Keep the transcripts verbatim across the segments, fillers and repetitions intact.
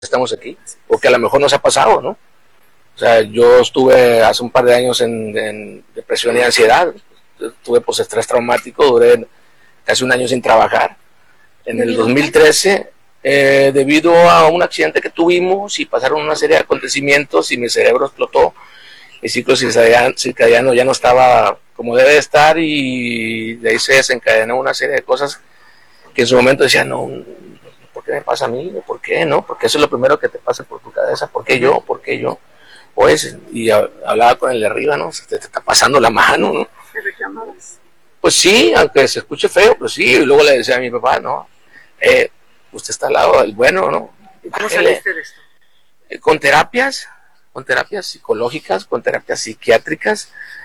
estamos aquí, porque a lo mejor nos ha pasado, ¿no? O sea, yo estuve hace un par de años en, en depresión y ansiedad, tuve postestrés traumático, duré casi un año sin trabajar. En el dos mil trece, eh, debido a un accidente que tuvimos y pasaron una serie de acontecimientos y mi cerebro explotó, mi ciclo circadiano ya no estaba como debe de estar y de ahí se desencadenó una serie de cosas que en su momento decía, no, ¿por qué me pasa a mí? ¿Por qué? ¿No? Porque eso es lo primero que te pasa por tu cabeza. ¿Por qué yo? ¿Por qué yo? Pues, y hablaba con el de arriba, ¿no? Se te, te está pasando la mano, ¿no? ¿Te reclamabas? Pues sí, aunque se escuche feo, pues sí. Y luego le decía a mi papá, no, eh, usted está al lado del bueno, ¿no? ¿Y cómo saliste de esto? Eh, con terapias, con terapias psicológicas, con terapias psiquiátricas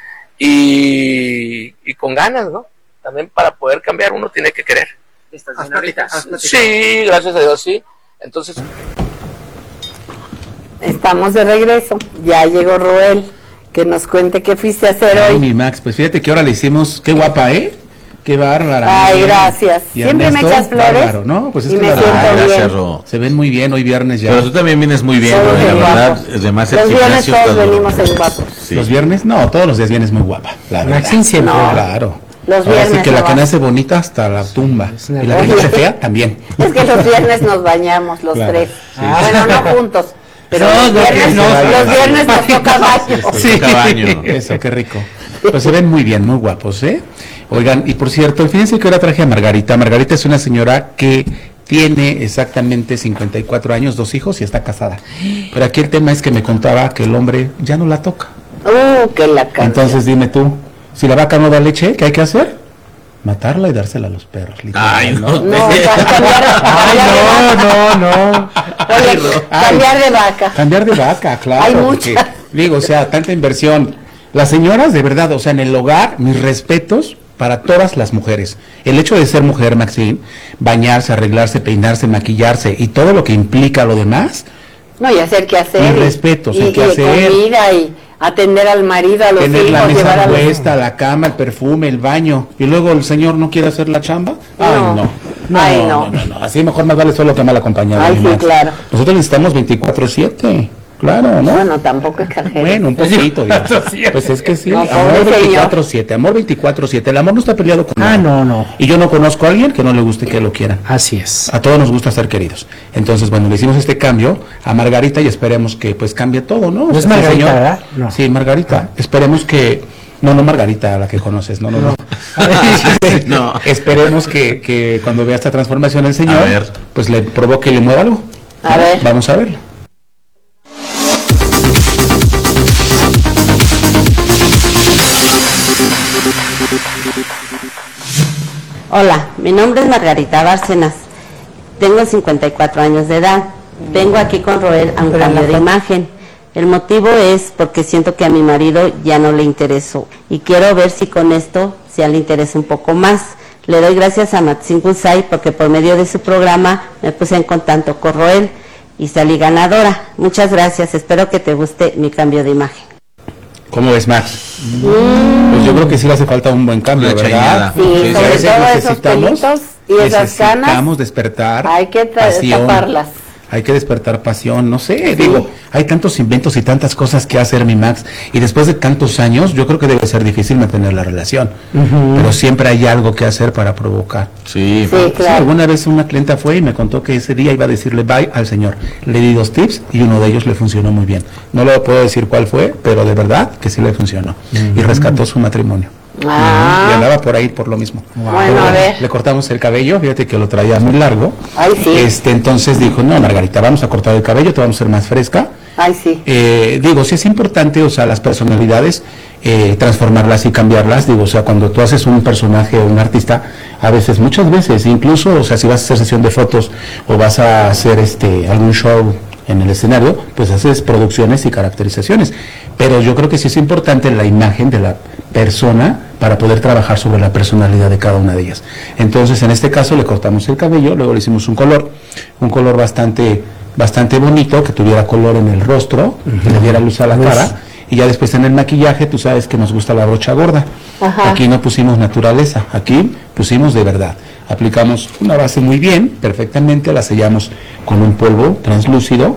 y, y con ganas, ¿no? También para poder cambiar uno tiene que querer. ¿Estás bien ahorita? Sí, gracias a Dios, sí. Entonces... Estamos de regreso, ya llegó Roel, que nos cuente qué fuiste a hacer Ay, hoy. mi Max, pues fíjate que ahora le hicimos, qué guapa, ¿eh? Qué bárbara. Ay, gracias. Y Siempre Ernesto, me echas flores. bárbaro, ¿no? Pues es y que me la siento verdad, bien. Gracias, Ro. se ven muy bien hoy viernes ya. Pero tú también vienes muy bien, Todos Ro, y la bien verdad, guapos. además el Los viernes gimnasio todos está duro. venimos en guapos. Sí. Los viernes, no, todos los días vienes muy guapa, la verdad. Maxine siempre. No. Claro. Los Ahora viernes sí que la no que vas. nace bonita hasta la tumba. Es una Y la que Oye. nace fea también. Es que los viernes nos bañamos los Claro, tres. sí. Bueno, no juntos. Pero No, los, no, viernes, no, los no. viernes nos toca baño. Sí. Toca baño. Eso, qué rico. Pues se ven muy bien, muy guapos, ¿eh? Oigan, y por cierto, fíjense que ahora traje a Margarita. Margarita es una señora que tiene exactamente cincuenta y cuatro años, dos hijos y está casada. Pero aquí el tema es que me contaba que el hombre ya no la toca. Uh, que la cara. Entonces dime tú, si la vaca no da leche, ¿qué hay que hacer? Matarla y dársela a los perros. literal, Ay, no. No, o sea, cambiar, Ay, cambiar de vaca. no, no, no. Oye, cambiar de vaca. Cambiar de vaca, claro. Hay porque, muchas. digo, o sea, tanta inversión. Las señoras, de verdad, o sea, en el hogar, mis respetos para todas las mujeres. El hecho de ser mujer, Maxine, bañarse, arreglarse, peinarse, maquillarse y todo lo que implica lo demás, No, y hacer qué hacer. Mis y- respetos, y, el qué y hacer. comida y atender al marido, a los tener la hijos, llevar mesa a los... puesta, la cama, el perfume, el baño, y luego el señor no quiere hacer la chamba. Ay, No. no. No, Ay, no, no. no, no. Así mejor más vale solo que mal acompañado. Ay, mi sí, Max. claro. Nosotros necesitamos veinticuatro siete. Claro, ¿no? Bueno, tampoco exageres. Bueno, un poquito. ya. Pues es que sí, No, amor pobre señor. veinticuatro siete, amor veinticuatro siete. El amor no está peleado con Ah, nada. no, no. Y yo no conozco a alguien que no le guste que lo quieran. Así es. A todos nos gusta ser queridos. Entonces, bueno, le hicimos este cambio a Margarita y esperemos que pues cambie todo, ¿no? O ¿No es sea, Margarita, señor- verdad? No. Sí, Margarita. Esperemos que... No, no Margarita, la que conoces, no, no, no. No. Esperemos que, que cuando vea esta transformación el señor, A ver. pues le provoque y le mueva algo. A ver. Vamos a verlo. Hola, mi nombre es Margarita Bárcenas. Tengo cincuenta y cuatro años de edad. Vengo aquí con Roel a un cambio de imagen. El motivo es porque siento que a mi marido ya no le intereso y quiero ver si con esto ya le interesa un poco más. Le doy gracias a Maxine Gusay porque por medio de su programa me puse en contacto con Roel y salí ganadora. Muchas gracias, espero que te guste mi cambio de imagen. ¿Cómo ves, Max? Pues yo creo que sí le hace falta un buen cambio, Una ¿verdad? chañada. Sí, Sí, A sobre veces todo esos necesitamos- pelitos y esas canas. Necesitamos despertar Hay que tra- pasión. taparlas. Hay que despertar pasión, no sé, digo, hay tantos inventos y tantas cosas que hacer, mi Max, y después de tantos años, yo creo que debe ser difícil mantener la relación, pero siempre hay algo que hacer para provocar. Sí. Sí, Sí, claro. alguna vez una clienta fue y me contó que ese día iba a decirle bye al señor. Le di dos tips y uno de ellos le funcionó muy bien. No le puedo decir cuál fue, pero de verdad que sí le funcionó. Y rescató su matrimonio. Y Ah, andaba por ahí por lo mismo. Bueno, Pero a ver. Le cortamos el cabello, fíjate que lo traía muy largo. Ay, sí. Este, entonces dijo, no, Margarita, vamos a cortar el cabello, te vamos a hacer más fresca. ay, sí. Eh, digo, sí es importante, o sea, las personalidades, eh, transformarlas y cambiarlas. Digo, o sea, cuando tú haces un personaje o un artista, a veces, muchas veces, incluso, o sea, si vas a hacer sesión de fotos o vas a hacer este algún show en el escenario, pues haces producciones y caracterizaciones. Pero yo creo que sí es importante la imagen de la persona para poder trabajar sobre la personalidad de cada una de ellas. Entonces, en este caso le cortamos el cabello, luego le hicimos un color, un color bastante bastante bonito, que tuviera color en el rostro, que le diera luz a la cara, y ya después en el maquillaje, tú sabes que nos gusta la brocha gorda. Ajá. Aquí no pusimos naturaleza, aquí pusimos de verdad. Aplicamos una base muy bien, perfectamente, la sellamos con un polvo translúcido